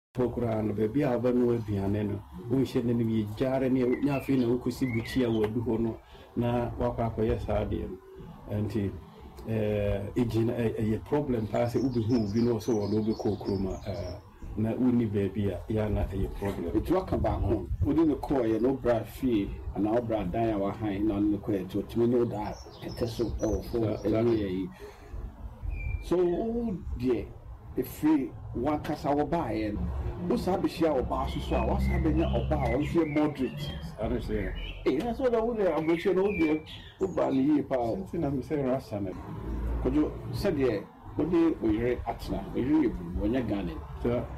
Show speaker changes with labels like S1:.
S1: Pokran, baby, I have no piano. We should then be jarring nothing, who could see Buchia would do hono. Na wapa yes, Adian. And a problem pass it will be who you know so no be chroma. Na uni baby, yana a problem.
S2: It's work about home. Within the core, no brad fee, and our brad die our high on the quay to know that. So, dear, if free one cast our buy and what's happening here or bar so what's happening about if you're moderate.
S1: Honestly,
S2: that's what I would have mentioned all the Ubali power.
S1: I'm saying
S2: Rasan. Could you said, yeah, what do we at now? We when you're gunning.